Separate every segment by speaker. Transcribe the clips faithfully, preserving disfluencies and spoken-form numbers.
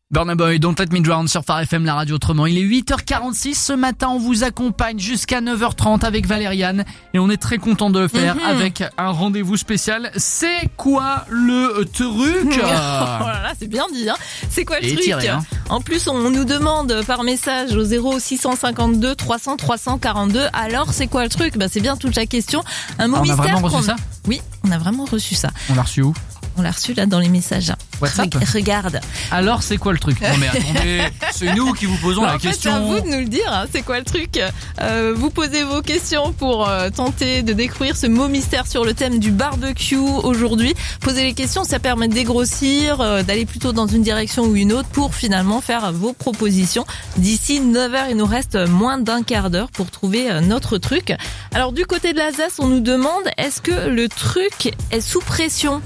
Speaker 1: Burna Boy, Don't Let Me Drown sur Phare F M, la radio autrement. Il est huit heures quarante-six. Ce matin, on vous accompagne jusqu'à neuf heures trente avec Valériane. Et on est très content de le faire mm-hmm. avec un rendez-vous spécial. C'est quoi le truc?
Speaker 2: Oh là là, c'est bien dit, hein. C'est quoi le
Speaker 1: Et
Speaker 2: truc
Speaker 1: tiré, hein.
Speaker 2: En plus, on nous demande par message au zéro six cent cinquante-deux trois cents trois cent quarante-deux. Alors, c'est quoi le truc? Bah, c'est bien toute la question. Un mot
Speaker 1: ah, on
Speaker 2: mystère.
Speaker 1: a vraiment reçu
Speaker 2: qu'on...
Speaker 1: ça?
Speaker 2: Oui, on a vraiment reçu ça.
Speaker 1: On l'a reçu où?
Speaker 2: On l'a reçu là dans les messages.
Speaker 1: WhatsApp.
Speaker 2: Re- regarde.
Speaker 1: Alors c'est quoi le truc? Non mais attendez, c'est nous qui vous posons
Speaker 2: bah,
Speaker 1: la
Speaker 2: en fait,
Speaker 1: question.
Speaker 2: C'est à vous de nous le dire, hein, c'est quoi le truc? euh, Vous posez vos questions pour euh, tenter de découvrir ce mot mystère sur le thème du barbecue aujourd'hui. Posez les questions, ça permet de dégrossir, euh, d'aller plutôt dans une direction ou une autre pour finalement faire vos propositions. D'ici neuf heures, il nous reste moins d'un quart d'heure pour trouver euh, notre truc. Alors du côté de l'Alsace, on nous demande, est-ce que le truc est sous pression?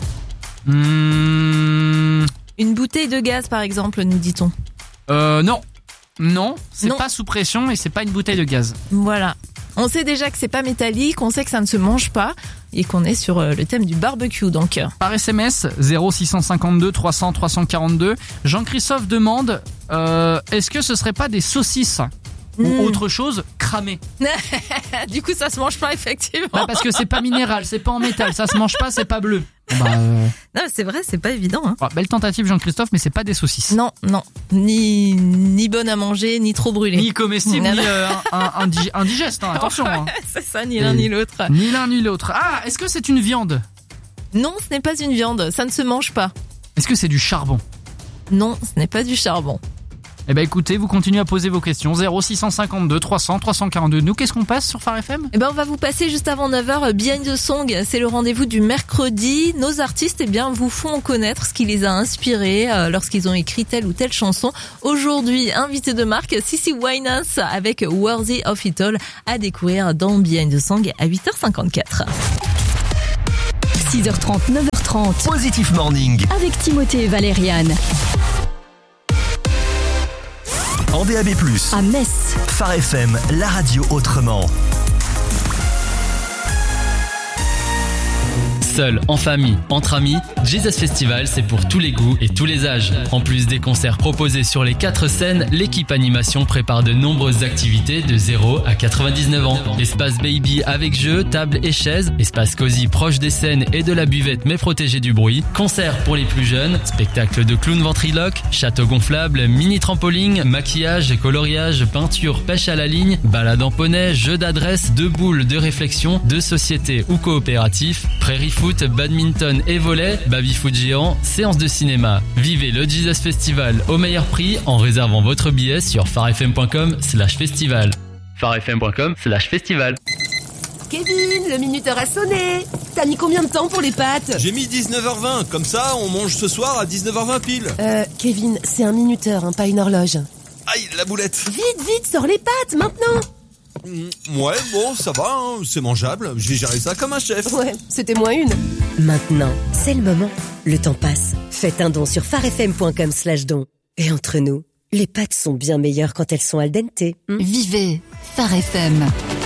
Speaker 1: Mmh...
Speaker 2: Une bouteille de gaz, par exemple, nous dit-on.
Speaker 1: Euh, non. Non, c'est
Speaker 2: non.
Speaker 1: pas sous pression et c'est pas une bouteille de gaz.
Speaker 2: Voilà. On sait déjà que c'est pas métallique, on sait que ça ne se mange pas et qu'on est sur le thème du barbecue, donc.
Speaker 1: Par S M S, zéro six cent cinquante-deux trois cents trois cent quarante-deux, Jean-Christophe demande, euh, est-ce que ce serait pas des saucisses? Ou mmh. autre chose, cramé.
Speaker 2: Du coup, ça se mange pas, effectivement.
Speaker 1: Bah parce que c'est pas minéral, c'est pas en métal, ça se mange pas, c'est pas bleu. Bah euh...
Speaker 2: Non, c'est vrai, c'est pas évident. Hein.
Speaker 1: Oh, belle tentative, Jean-Christophe, mais c'est pas des saucisses.
Speaker 2: Non, non, ni ni bonne à manger, ni trop brûlée.
Speaker 1: Ni comestible, ni euh, un, un, indigeste. Hein, attention. Hein.
Speaker 2: C'est ça, ni l'un ni l'autre.
Speaker 1: Ni l'un ni l'autre. Ah, est-ce que c'est une viande?
Speaker 2: Non, ce n'est pas une viande. Ça ne se mange pas.
Speaker 1: Est-ce que c'est du charbon?
Speaker 2: Non, ce n'est pas du charbon.
Speaker 1: Eh ben écoutez, vous continuez à poser vos questions. zéro six cent cinquante-deux trois cents trois cent quarante-deux. Nous, qu'est-ce qu'on passe sur Phare F M?
Speaker 2: Eh ben on va vous passer juste avant neuf heures Behind the Song. C'est le rendez-vous du mercredi. Nos artistes, eh bien, vous font connaître ce qui les a inspirés euh, lorsqu'ils ont écrit telle ou telle chanson. Aujourd'hui, invité de marque, Cissy Winans avec Worthy of It All à découvrir dans Behind the Song à huit heures cinquante-quatre.
Speaker 3: six heures trente, neuf heures trente.
Speaker 4: Positif Morning.
Speaker 3: Avec Timothée et Valériane.
Speaker 4: En D A B plus,
Speaker 3: à Metz.
Speaker 4: Phare F M, la radio autrement.
Speaker 5: Seul, en famille, entre amis, Jesus Festival, c'est pour tous les goûts et tous les âges. En plus des concerts proposés sur les quatre scènes, l'équipe animation prépare de nombreuses activités de zéro à quatre-vingt-dix-neuf ans. Espace baby avec jeux, tables et chaises, espace cosy proche des scènes et de la buvette mais protégé du bruit, concerts pour les plus jeunes, spectacle de clown ventriloque, château gonflable, mini trampoline, maquillage, coloriage, peinture, pêche à la ligne, balade en poney, jeux d'adresse, de boules, de réflexion, de société ou coopératif, prairie foot, badminton et volley, baby-foot géant, séance de cinéma. Vivez le Jesus Festival au meilleur prix en réservant votre billet sur pharefm.com slash festival. pharefm.com slash festival.
Speaker 6: Kevin, le minuteur a sonné. T'as mis combien de temps pour les pâtes?
Speaker 7: J'ai mis dix-neuf heures vingt, comme ça on mange ce soir à dix-neuf heures vingt pile.
Speaker 6: Euh, Kevin, c'est un minuteur, hein, pas une horloge.
Speaker 7: Aïe, la boulette.
Speaker 6: Vite, vite, sors les pâtes, maintenant.
Speaker 7: Ouais, bon, ça va, hein, c'est mangeable. J'ai géré ça comme un chef.
Speaker 6: Ouais, c'était moins une.
Speaker 8: Maintenant, c'est le moment. Le temps passe. Faites un don sur pharefm.com slash don. Et entre nous, les pâtes sont bien meilleures quand elles sont al dente.
Speaker 3: Vivez Phare F M.